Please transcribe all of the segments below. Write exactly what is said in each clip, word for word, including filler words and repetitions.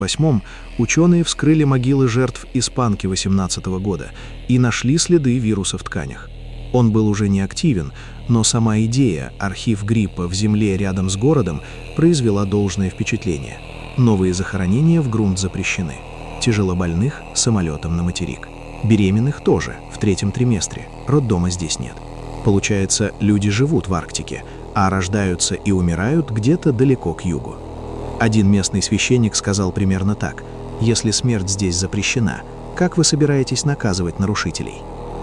восьмом ученые вскрыли могилы жертв испанки восемнадцатого года и нашли следы вируса в тканях. Он был уже не активен, но сама идея архив гриппа в земле рядом с городом произвела должное впечатление. Новые захоронения в грунт запрещены. Тяжелобольных самолетом на материк. Беременных тоже, в третьем триместре. Роддома здесь нет. Получается, люди живут в Арктике, а рождаются и умирают где-то далеко к югу. Один местный священник сказал примерно так: «Если смерть здесь запрещена, как вы собираетесь наказывать нарушителей?»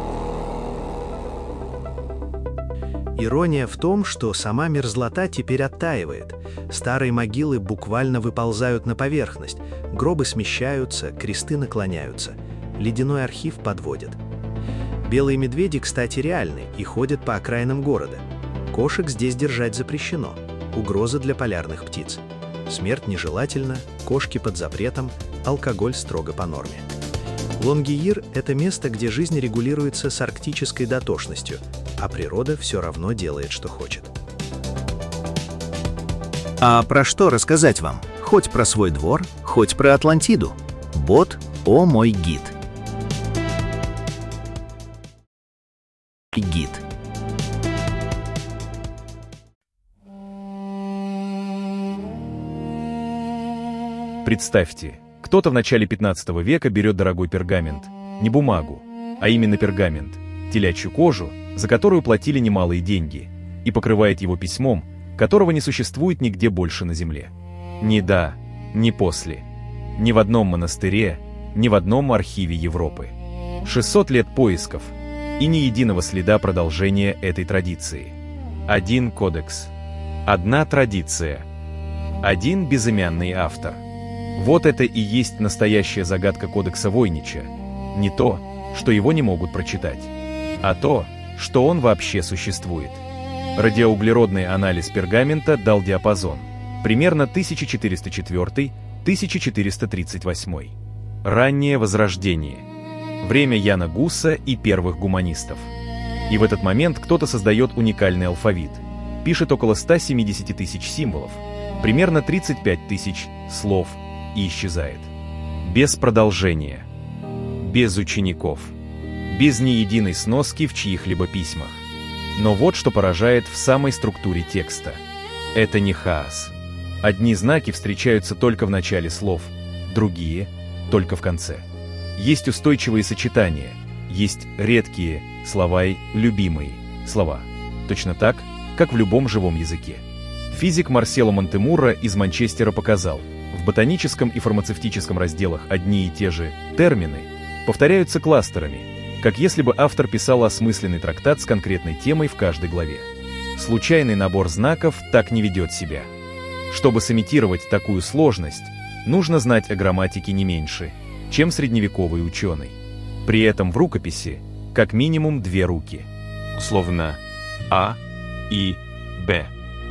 Ирония в том, что сама мерзлота теперь оттаивает. Старые могилы буквально выползают на поверхность, гробы смещаются, кресты наклоняются. Ледяной архив подводят. Белые медведи, кстати, реальны и ходят по окраинам города. Кошек здесь держать запрещено. Угроза для полярных птиц. Смерть нежелательна, кошки под запретом, алкоголь строго по норме. Лонгиир – это место, где жизнь регулируется с арктической дотошностью, а природа все равно делает, что хочет. А про что рассказать вам? Хоть про свой двор, хоть про Атлантиду. Бот «О мой гид». Гид. Представьте, кто-то в начале пятнадцатого века берет дорогой пергамент, не бумагу, а именно пергамент, телячью кожу, за которую платили немалые деньги, и покрывает его письмом, которого не существует нигде больше на земле. Ни до, ни после. Ни в одном монастыре, ни в одном архиве Европы. шестьсот лет поисков, и ни единого следа продолжения этой традиции. Один кодекс, одна традиция, один безымянный автор. Вот это и есть настоящая загадка кодекса Войнича. Не то, что его не могут прочитать, а то, что он вообще существует. Радиоуглеродный анализ пергамента дал диапазон примерно тысяча четыреста четвёртый — тысяча четыреста тридцать восьмой. Раннее Возрождение. Время Яна Гуса и первых гуманистов. И в этот момент кто-то создает уникальный алфавит, пишет около ста семидесяти тысяч символов, примерно тридцать пять тысяч слов, и исчезает. Без продолжения. Без учеников. Без ни единой сноски в чьих-либо письмах. Но вот что поражает в самой структуре текста. Это не хаос. Одни знаки встречаются только в начале слов, другие — только в конце. Есть устойчивые сочетания, есть редкие слова и любимые слова. Точно так, как в любом живом языке. Физик Марсело Монтемурро из Манчестера показал, в ботаническом и фармацевтическом разделах одни и те же термины повторяются кластерами, как если бы автор писал осмысленный трактат с конкретной темой в каждой главе. Случайный набор знаков так не ведет себя. Чтобы сымитировать такую сложность, нужно знать о грамматике не меньше, чем средневековый ученый. При этом в рукописи как минимум две руки. Словно А и Б.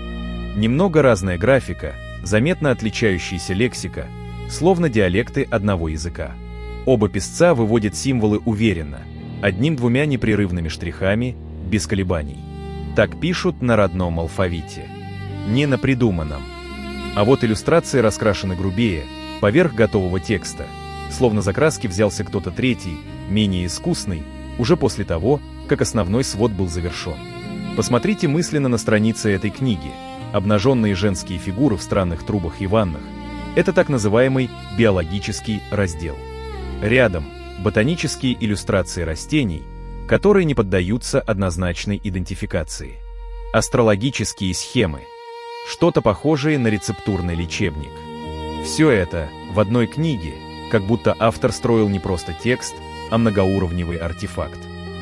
Немного разная графика, заметно отличающаяся лексика, словно диалекты одного языка. Оба писца выводят символы уверенно, одним-двумя непрерывными штрихами, без колебаний. Так пишут на родном алфавите, не на придуманном. А вот иллюстрации раскрашены грубее, поверх готового текста, словно за краски взялся кто-то третий, менее искусный, уже после того, как основной свод был завершен. Посмотрите мысленно на страницы этой книги. Обнаженные женские фигуры в странных трубах и ваннах – это так называемый биологический раздел. Рядом – ботанические иллюстрации растений, которые не поддаются однозначной идентификации. Астрологические схемы – что-то похожее на рецептурный лечебник. Все это в одной книге, как будто автор строил не просто текст, а многоуровневый артефакт.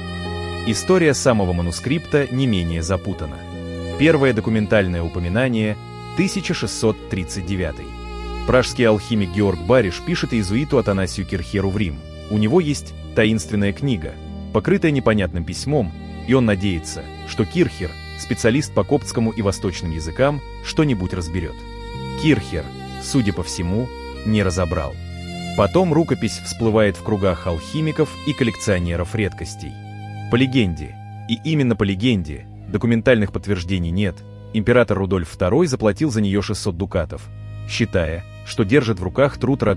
История самого манускрипта не менее запутана. Первое документальное упоминание – тысяча шестьсот тридцать девятый. Пражский алхимик Георг Бариш пишет иезуиту Атанасию Кирхеру в Рим. У него есть таинственная книга, покрытая непонятным письмом, и он надеется, что Кирхер, специалист по коптскому и восточным языкам, что-нибудь разберет. Кирхер, судя по всему, не разобрал. Потом рукопись всплывает в кругах алхимиков и коллекционеров редкостей. По легенде, и именно по легенде, документальных подтверждений нет, император Рудольф второй заплатил за нее шестьсот дукатов, считая, что держит в руках труд